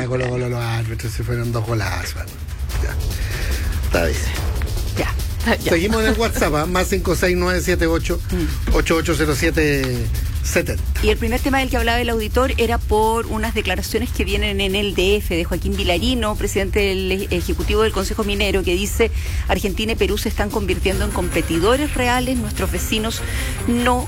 Colo Colo los árbitros, se fueron 2 golazos. Ya. Está bien. Ya. Seguimos en el WhatsApp, más 56978 880770. Y el primer tema del que hablaba el auditor era por unas declaraciones que vienen en el DF de Joaquín Vilarino, presidente del Ejecutivo del Consejo Minero, que dice: Argentina y Perú se están convirtiendo en competidores reales, nuestros vecinos no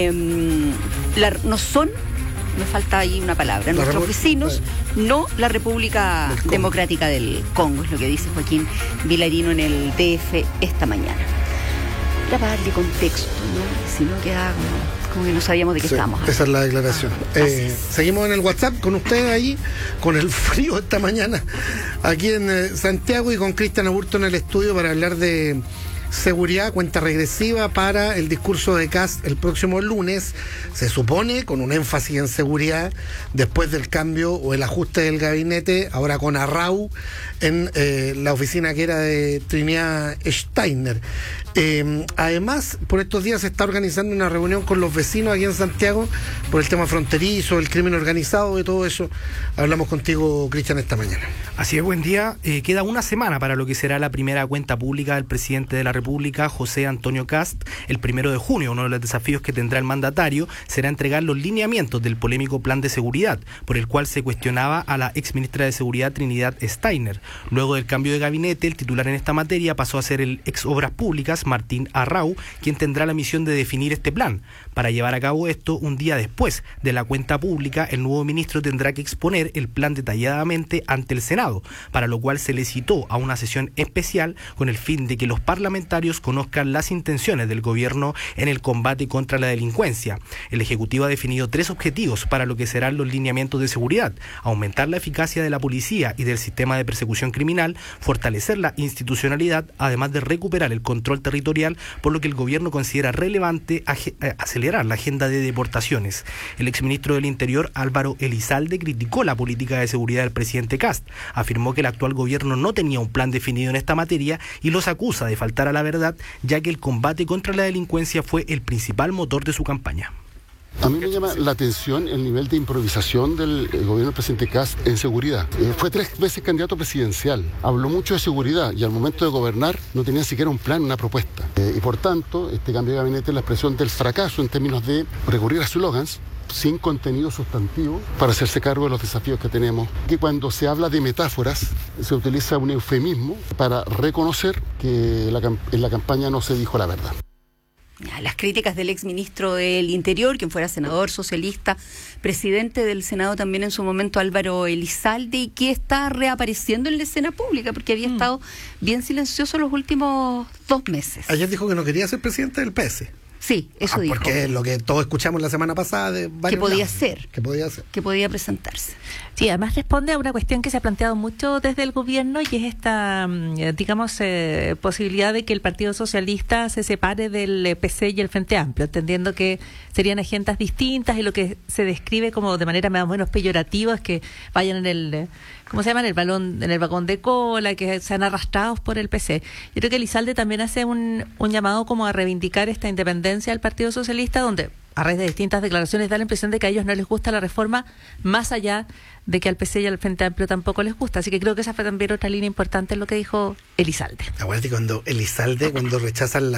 son, me falta ahí una palabra, nuestros vecinos, no la República Democrática del Congo, es lo que dice Joaquín Vilarino en el DF esta mañana. Era para darle contexto, ¿no? Si no queda como que no sabíamos de qué estábamos. Esa es la declaración. Seguimos en el WhatsApp con ustedes ahí, con el frío esta mañana, aquí en Santiago, y con Cristian Aburto en el estudio para hablar de seguridad, cuenta regresiva para el discurso de Kast el próximo lunes, se supone con un énfasis en seguridad, después del cambio o el ajuste del gabinete, ahora con Arrau en la oficina que era de Trinidad Steiner. Además, por estos días se está organizando una reunión con los vecinos aquí en Santiago por el tema fronterizo, el crimen organizado, de todo eso. Hablamos contigo, Cristian, esta mañana. Así es, buen día. Queda una semana para lo que será la primera cuenta pública del presidente de la República, José Antonio Kast. El 1 de junio, uno de los desafíos que tendrá el mandatario será entregar los lineamientos del polémico plan de seguridad, por el cual se cuestionaba a la exministra de Seguridad Trinidad Steiner. Luego del cambio de gabinete, el titular en esta materia pasó a ser el ex Obras Públicas, Martín Arrau, quien tendrá la misión de definir este plan. Para llevar a cabo esto, un día después de la cuenta pública, el nuevo ministro tendrá que exponer el plan detalladamente ante el Senado, para lo cual se le citó a una sesión especial con el fin de que los parlamentarios conozcan las intenciones del gobierno en el combate contra la delincuencia. El Ejecutivo ha definido 3 objetivos para lo que serán los lineamientos de seguridad: aumentar la eficacia de la policía y del sistema de persecución criminal, fortalecer la institucionalidad, además de recuperar el control territorial, por lo que el gobierno considera relevante acelerar la agenda de deportaciones. El exministro del Interior, Álvaro Elizalde, criticó la política de seguridad del presidente Kast. Afirmó que el actual gobierno no tenía un plan definido en esta materia y los acusa de faltar a la verdad, ya que el combate contra la delincuencia fue el principal motor de su campaña. A mí me llama la atención el nivel de improvisación del gobierno del presidente Kast en seguridad. Fue 3 veces candidato presidencial, habló mucho de seguridad y al momento de gobernar no tenía siquiera un plan, una propuesta. Y por tanto, este cambio de gabinete es la expresión del fracaso en términos de recurrir a slogans sin contenido sustantivo para hacerse cargo de los desafíos que tenemos. Que cuando se habla de metáforas se utiliza un eufemismo para reconocer que en la campaña no se dijo la verdad. Las críticas del exministro del Interior, quien fuera senador socialista, presidente del Senado también en su momento, Álvaro Elizalde, y que está reapareciendo en la escena pública porque había estado bien silencioso los últimos 2 meses. Ayer dijo que no quería ser presidente del PS. Sí, eso dijo. Porque es lo que todos escuchamos la semana pasada de varios que podía lados, ser. Que podía ser. Que podía presentarse. Sí, además responde a una cuestión que se ha planteado mucho desde el gobierno, y es esta, posibilidad de que el Partido Socialista se separe del PC y el Frente Amplio, entendiendo que serían agendas distintas, y lo que se describe como de manera más o menos peyorativa es que vayan en el, ¿cómo se llama? En el vagón de cola, que sean arrastrados por el PC. Yo creo que Elizalde también hace un llamado como a reivindicar esta independencia del Partido Socialista, donde a raíz de distintas declaraciones da la impresión de que a ellos no les gusta la reforma, más allá de que al PC y al Frente Amplio tampoco les gusta. Así que creo que esa fue también otra línea importante en lo que dijo Elizalde. Acuérdate cuando Elizalde, cuando rechazan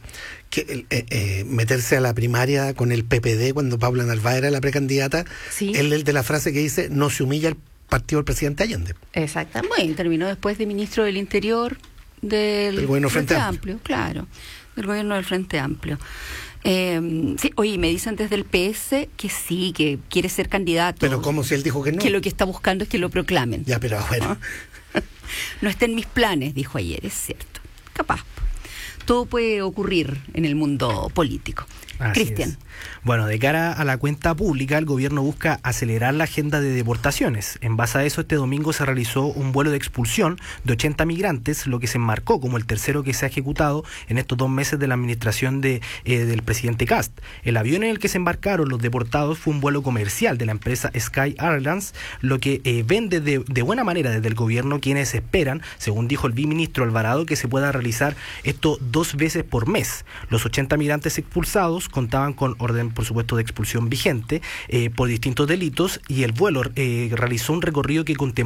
meterse a la primaria con el PPD, cuando Paula Narváez era la precandidata, ¿sí? Él el de la frase que dice: no se humilla el partido del presidente Allende. Exactamente. Bueno, terminó después de ministro del Interior del gobierno Frente Amplio. Claro, del gobierno del Frente Amplio. Sí, oye, me dicen desde el PS que sí, que quiere ser candidato. Pero ¿cómo si él dijo que no? Que lo que está buscando es que lo proclamen. Ya, pero bueno. No está en mis planes, dijo ayer, es cierto. Capaz. Todo puede ocurrir en el mundo político. Cristian. Bueno, de cara a la cuenta pública, el gobierno busca acelerar la agenda de deportaciones. En base a eso, este domingo se realizó un vuelo de expulsión de 80 migrantes, lo que se enmarcó como el tercero que se ha ejecutado en estos 2 meses de la administración del presidente Kast. El avión en el que se embarcaron los deportados fue un vuelo comercial de la empresa Sky Airlines, lo que vende de buena manera desde el gobierno, quienes esperan, según dijo el viceministro Alvarado, que se pueda realizar esto 2 veces por mes. Los 80 migrantes expulsados contaban con orden, por supuesto, de expulsión vigente por distintos delitos, y el vuelo realizó un recorrido que contempló